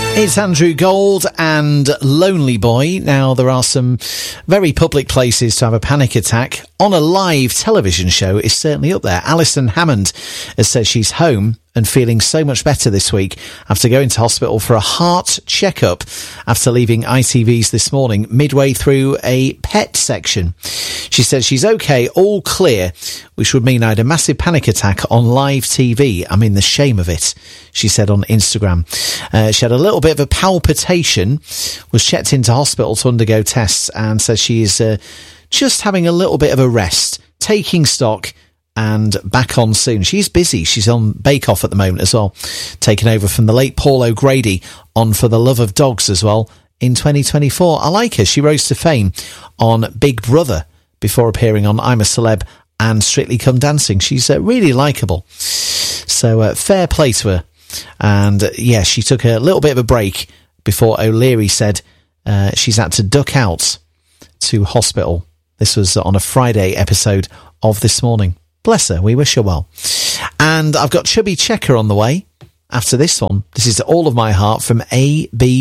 It's Andrew Gold and Lonely Boy. Now, there are some very public places to have a panic attack. On a live television show is certainly up there. Alison Hammond has said she's home and feeling so much better this week after going to hospital for a heart checkup after leaving ITV's This Morning midway through a pet section. She says she's okay, all clear, which would mean I had a massive panic attack on live TV. I mean, the shame of it, she said on Instagram. She had a little bit of a palpitation, was checked into hospital to undergo tests, and says she is just having a little bit of a rest, taking stock, and back on soon. She's busy. She's on Bake Off at the moment as well, taking over from the late Paul O'Grady on For the Love of Dogs as well in 2024. I like her. She rose to fame on Big Brother before appearing on I'm a Celeb and Strictly Come Dancing. She's really likeable. So fair play to her. And yeah, she took a little bit of a break before O'Leary said she's had to duck out to hospital. This was on a Friday episode of This Morning. Bless her, we wish her well. And I've got Chubby Checker on the way after this one. This is All of My Heart from A.B.